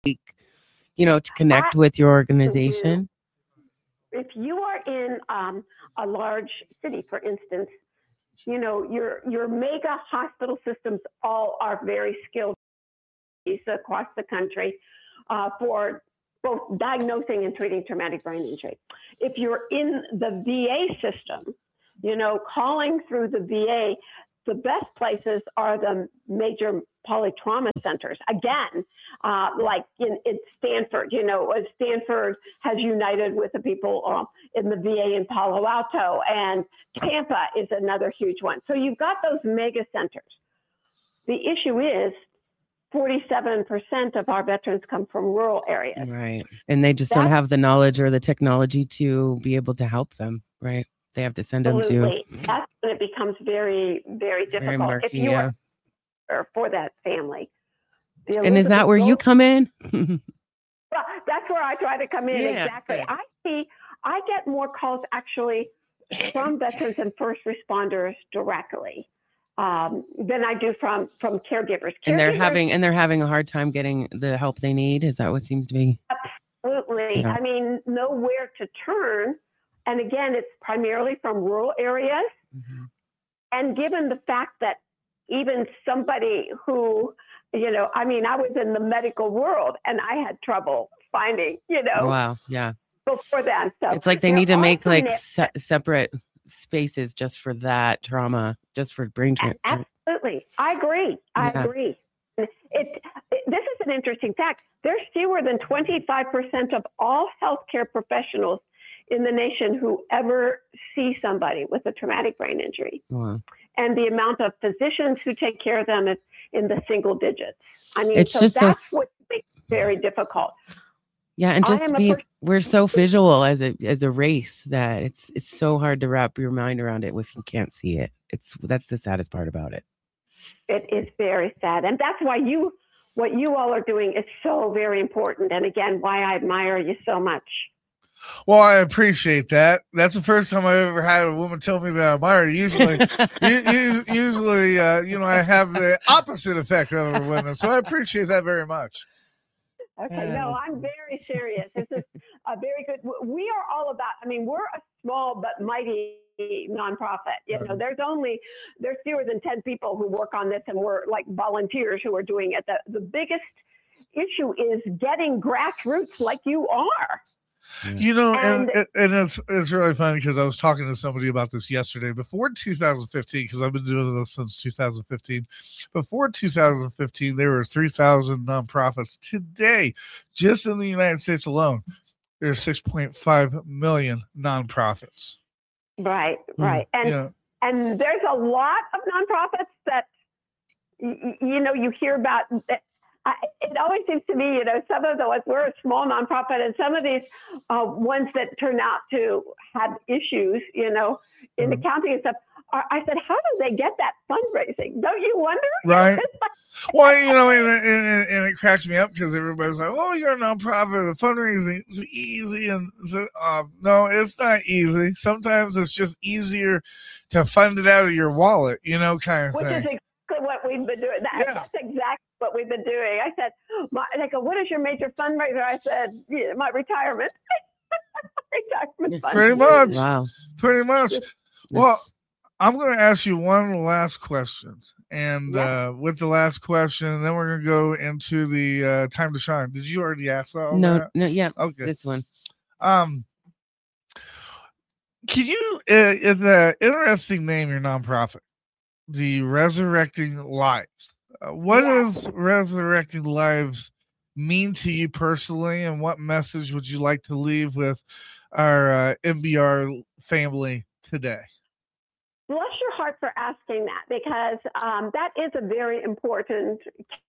to connect with your organization? If you are in a large city, for instance, your mega hospital systems all are very skilled across the country for both diagnosing and treating traumatic brain injury. If you're in the VA system, calling through the VA, the best places are the major polytrauma centers. Again, like in Stanford, Stanford has united with the people in the VA in Palo Alto, and Tampa is another huge one. So you've got those mega centers. The issue is 47% of our veterans come from rural areas. Right. And they just don't have the knowledge or the technology to be able to help them, right? They have to send them to. That's when it becomes very, very difficult. Very murky, if you are for that family. And is that where you come in? Well, that's where I try to come in. Yeah, exactly. I get more calls actually from veterans and first responders directly than I do from caregivers. And they're having a hard time getting the help they need. Is that what seems to be? Absolutely. Yeah. I mean, nowhere to turn. And again, it's primarily from rural areas. Mm-hmm. And given the fact that even somebody who, I was in the medical world and I had trouble finding, Wow. Yeah. Before that. So it's like they need to make separate spaces just for that trauma, just for brain trauma. Absolutely. I agree. I agree. This is an interesting fact. There's fewer than 25% of all healthcare professionals in the nation who ever see somebody with a traumatic brain injury. Wow. And the amount of physicians who take care of them is in the single digits. I mean, it's just that's what makes it very difficult. Yeah, and we're so visual as a race that it's so hard to wrap your mind around it if you can't see it. That's the saddest part about it. It is very sad. And that's why what you all are doing is so very important. And again, why I admire you so much. Well, I appreciate that. That's the first time I've ever had a woman tell me that I admire her. Usually, I have the opposite effect of other women. So I appreciate that very much. Okay, no, I'm very serious. This is a very good. We are all about. I mean, we're a small but mighty nonprofit. There's fewer than 10 people who work on this, and we're like volunteers who are doing it. The biggest issue is getting grassroots like you are. And it's really funny because I was talking to somebody about this yesterday. Before 2015, because I've been doing this since 2015. Before 2015, there were 3,000 nonprofits. Today, just in the United States alone, there's 6.5 million nonprofits. Right. And there's a lot of nonprofits that you hear about. It always seems to me, some of the ones, we're a small nonprofit, and some of these ones that turn out to have issues, in accounting and stuff. I said, how do they get that fundraising? Don't you wonder? Right. Well, and it cracks me up because everybody's like, "Oh, you're a nonprofit. The fundraising is easy," and no, it's not easy. Sometimes it's just easier to fund it out of your wallet, kind of thing. Which is exactly what we've been doing. That's exactly what we've been doing. I said, they go, "What is your major fundraiser?" I said, "My retirement." Retirement fund. Pretty much. Wow. Pretty much. Well, I'm going to ask you one last question. And with the last question, then we're going to go into the time to shine. Did you already ask that? No, yeah. Okay. This one. Can you, it's an interesting name, your nonprofit, the Resurrecting Lives. What does Resurrecting Lives mean to you personally, and what message would you like to leave with our MBR family today? Bless your heart for asking that, because that is a very important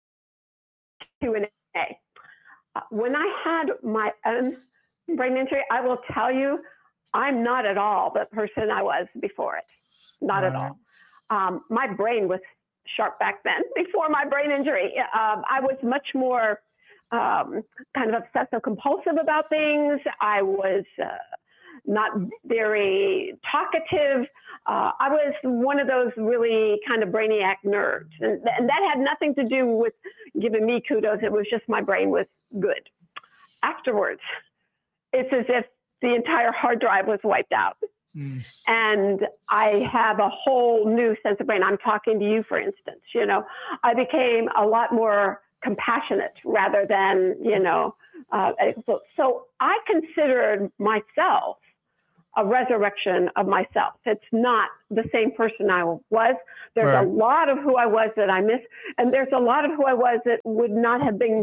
Q&A. When I had my own brain injury, I will tell you, I'm not at all the person I was before it. Not at all. My brain was sharp back then, before my brain injury. I was much more kind of obsessive compulsive about things. I was not very talkative. I was one of those really kind of brainiac nerds. And that had nothing to do with giving me kudos. It was just my brain was good. Afterwards, it's as if the entire hard drive was wiped out. And I have a whole new sense of brain. I'm talking to you, for instance. I became a lot more compassionate rather than, so I considered myself a resurrection of myself. It's not the same person I was. There's a lot of who I was that I miss. And there's a lot of who I was that would not have been,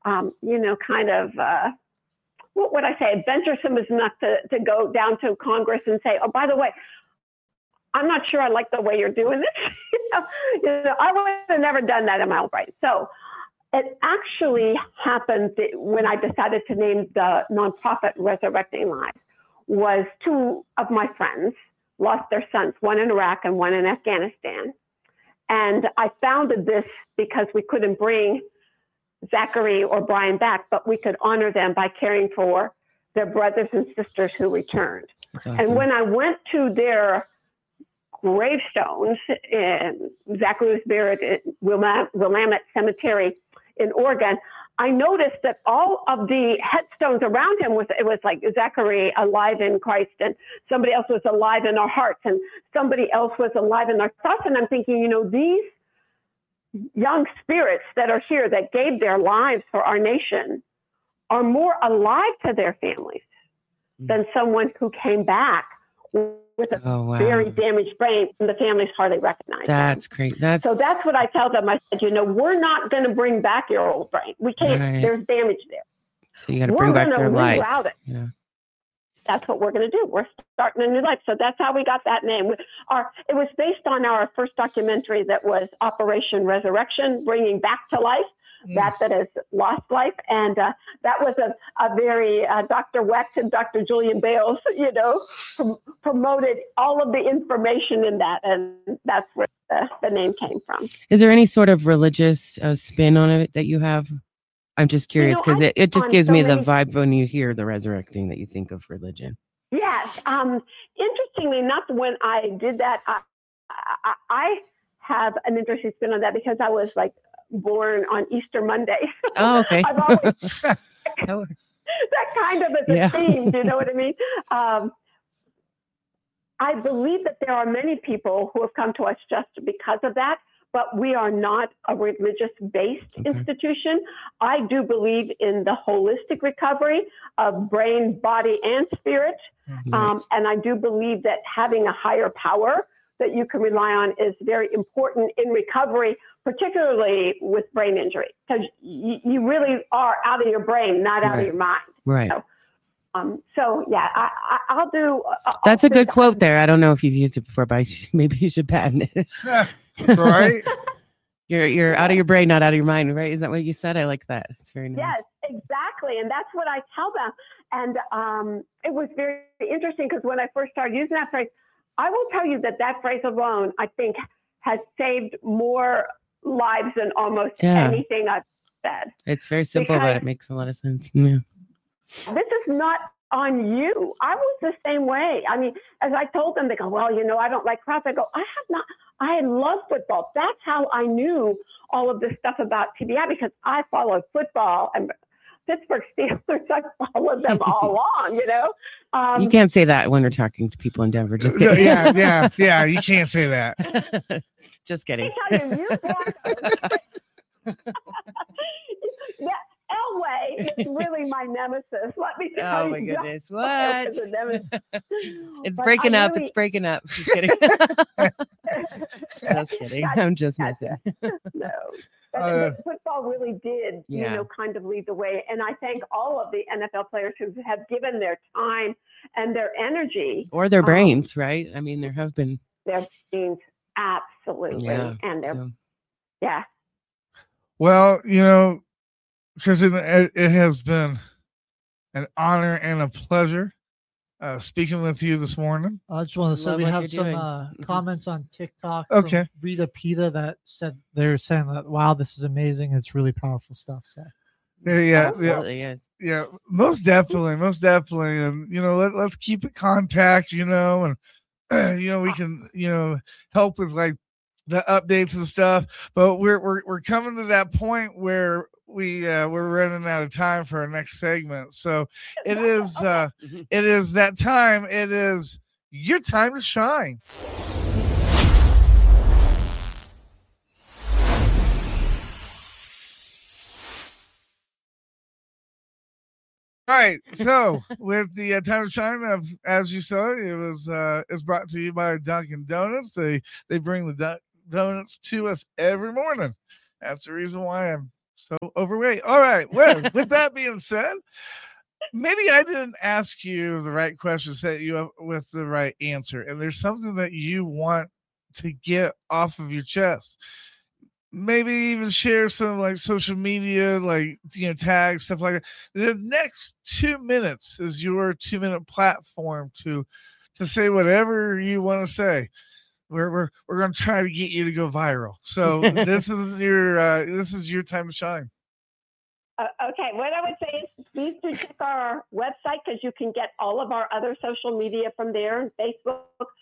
what would I say, adventuresome enough to go down to Congress and say, oh, by the way, I'm not sure I like the way you're doing this. I would have never done that in my own brain. So it actually happened when I decided to name the nonprofit Resurrecting Lives. Was two of my friends lost their sons, one in Iraq and one in Afghanistan. And I founded this because we couldn't bring Zachary or Brian back, but we could honor them by caring for their brothers and sisters who returned. Awesome. And when I went to their gravestones, Zachary was buried at Willamette Cemetery in Oregon, I noticed that all of the headstones around him it was like Zachary alive in Christ, and somebody else was alive in our hearts, and somebody else was alive in our thoughts. And I'm thinking, these young spirits that are here that gave their lives for our nation are more alive to their families than someone who came back with a very damaged brain and the families hardly recognize That's them. great. So that's what I tell them. I said, we're not going to bring back your old brain. We can't. Right. There's damage there. So you got to bring back their life. It. Yeah. That's what we're going to do. We're starting a new life. So that's how we got that name. It was based on our first documentary that was Operation Resurrection, bringing back to life that has lost life. And that was a very, Dr. Wecht and Dr. Julian Bales, promoted all of the information in that. And that's where the name came from. Is there any sort of religious spin on it that you have? I'm just curious because it just gives me the vibe when you hear the resurrecting that you think of religion. Yes. Interestingly enough, when I did that, I have an interesting spin on that because I was born on Easter Monday. Oh, okay. I've always that kind of is a theme. Do you know what I mean? I believe that there are many people who have come to us just because of that, but we are not a religious-based institution. I do believe in the holistic recovery of brain, body, and spirit. And I do believe that having a higher power that you can rely on is very important in recovery, particularly with brain injury, because you really are out of your brain, not out of your mind. Right. So yeah, I'll do. That's a good quote there. I don't know if you've used it before, but maybe you should patent it. Right. You're out of your brain, not out of your mind, right? Is that what you said? I like that. It's very nice. Yes, exactly. And that's what I tell them. And it was very interesting because when I first started using that phrase, I will tell you that phrase alone, I think, has saved more lives than almost anything I've said. It's very simple, but it makes a lot of sense. Yeah. This is not on you. I was the same way. I mean, as I told them, they go, well, I don't like crowds. I go, I love football. That's how I knew all of this stuff about TBI because I followed football and Pittsburgh Steelers. I followed them all along, You can't say that when we're talking to people in Denver. Just kidding. Yeah. You can't say that. Just kidding. Elway is really my nemesis. Let me tell you. Oh my goodness! What? It's breaking up. It's breaking up. Just kidding. Just kidding. I'm just messing. No. Football really did, kind of lead the way. And I thank all of the NFL players who have given their time and their energy. Or their brains, right? I mean, there have been. Their brains, absolutely. Yeah. And their, Well, because it has been an honor and a pleasure speaking with you this morning. I just want to say we have some comments on TikTok. Okay. Rita Pita that said they're saying that, wow, this is amazing. It's really powerful stuff. So Absolutely is. Yeah, most definitely. And let's keep in contact, and we can, help with like the updates and stuff. But we're coming to that point where we're running out of time for our next segment. So it is that time. It is your time to shine. All right, so with the time to shine, as you saw, it's brought to you by Dunkin' Donuts. They bring the donuts to us every morning. That's the reason why I'm so overweight. All right, well, with that being said, maybe I didn't ask you the right question, set you up with the right answer, and there's something that you want to get off of your chest. Maybe even share some like social media, like tags, stuff like that. The next 2 minutes is your 2-minute platform to say whatever you want to say. We're going to try to get you to go viral. So this is your time to shine. Okay, what I would say is please do check our website because you can get all of our other social media from there. Facebook,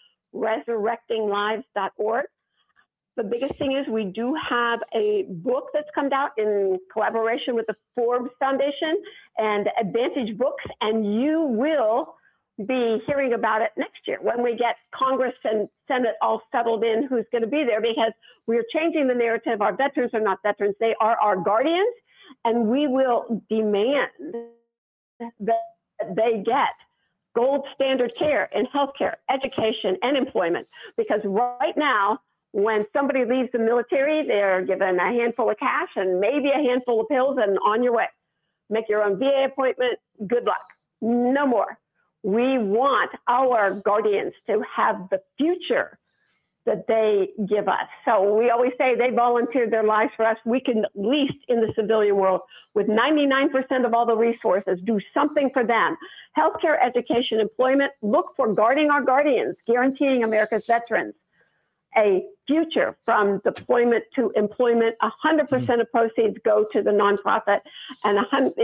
resurrectinglives.org. The biggest thing is we do have a book that's come out in collaboration with the Forbes Foundation and Advantage Books, and you will be hearing about it next year when we get Congress and Senate all settled in who's going to be there, because we're changing the narrative. Our veterans are not veterans. They are our guardians, and we will demand that they get gold standard care in healthcare, education, and employment, because right now, when somebody leaves the military, they're given a handful of cash and maybe a handful of pills and on your way. Make your own VA appointment. Good luck. No more. We want our guardians to have the future that they give us. So we always say they volunteered their lives for us. We can, at least in the civilian world, with 99% of all the resources, do something for them. Healthcare, education, employment. Look for guarding our guardians, guaranteeing America's veterans a future from deployment to employment. 100% of proceeds go to the nonprofit, and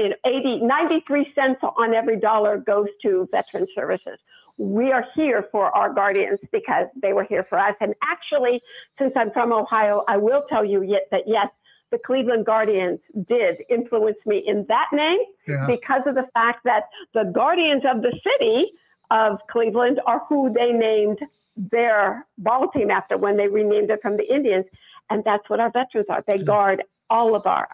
93 cents on every dollar goes to veteran services. We are here for our guardians because they were here for us. And actually, since I'm from Ohio, I will tell you that yes, the Cleveland Guardians did influence me in that name because of the fact that the Guardians of the city of Cleveland are who they named their ball team after when they renamed it from the Indians. And that's what our veterans are. They guard all of our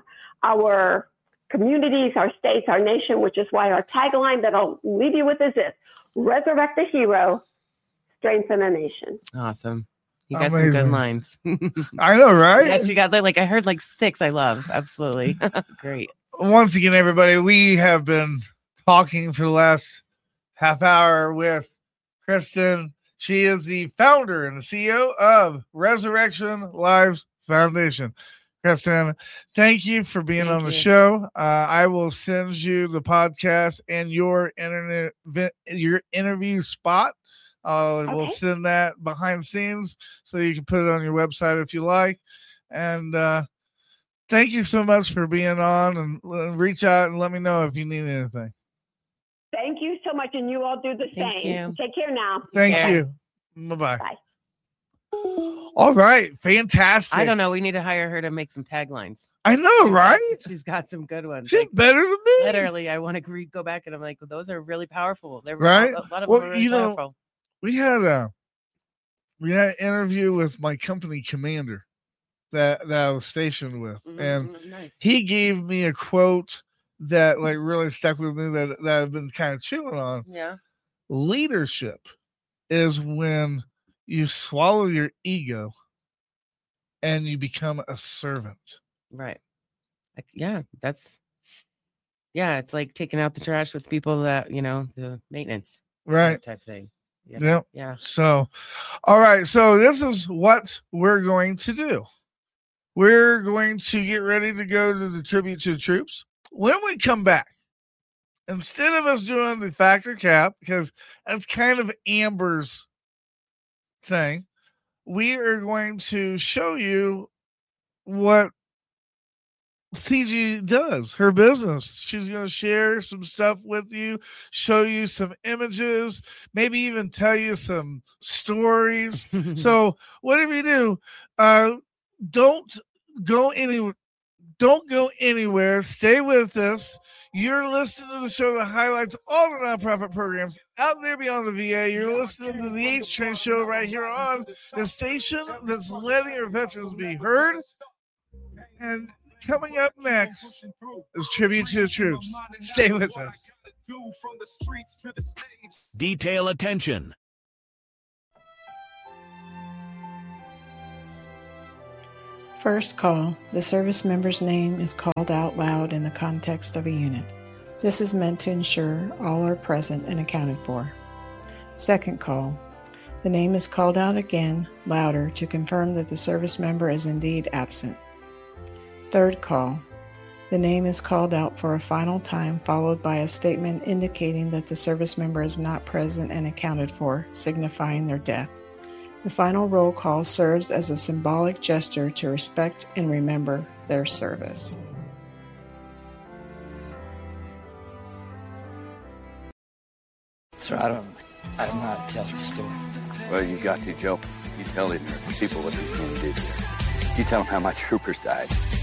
communities, our states, our nation, which is why our tagline that I'll leave you with is this: resurrect a hero, strengthen a nation. Awesome. You got some good lines. I know, right? Yes, you got I heard 6 I love. Absolutely. Great. Once again, everybody, we have been talking for the last half hour with Kristen. She is the founder and the CEO of Resurrection Lives Foundation. Kristen, thank you for being on the show. I will send you the podcast and your interview spot. We'll send that behind the scenes so you can put it on your website if you like. And thank you so much for being on, and reach out and let me know if you need anything. Thank you so much, and you all do the same. Take care now. Thank you. Bye-bye. Bye. All right. Fantastic. I don't know. We need to hire her to make some taglines. I know, right? She's got some good ones. She's better than me. Literally, I want to go back and I'm like, well, those are really powerful. They're right. A lot of them are really powerful. We had an interview with my company commander that I was stationed with, and he gave me a quote that really stuck with me that I've been kind of chewing on. Yeah. Leadership is when you swallow your ego and you become a servant. Right. It's like taking out the trash with people that, the maintenance. Right. Type thing. Yeah. Yeah. So, all right. So this is what we're going to do. We're going to get ready to go to the tribute to the troops. When we come back, instead of us doing the factor cap, because that's kind of Amber's thing, we are going to show you what CG does, her business. She's going to share some stuff with you, show you some images, maybe even tell you some stories. So whatever you do, don't go anywhere. Don't go anywhere. Stay with us. You're listening to the show that highlights all the nonprofit programs out there beyond the VA. You're listening to the H Train Show right here on the station that's letting our veterans be heard. And coming up next is Tribute to the Troops. Stay with us. Detail attention. First call. The service member's name is called out loud in the context of a unit. This is meant to ensure all are present and accounted for. Second call. The name is called out again, louder, to confirm that the service member is indeed absent. Third call. The name is called out for a final time, followed by a statement indicating that the service member is not present and accounted for, signifying their death. The final roll call serves as a symbolic gesture to respect and remember their service. Sir, I don't know how to tell the story. Well, you got to, Joe. You tell the people what these men did here. You tell them how my troopers died.